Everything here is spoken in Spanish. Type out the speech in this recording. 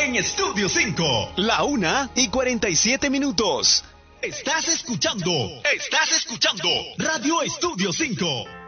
en Estudio 5. La 1:47. Estás escuchando Radio Estudio 5.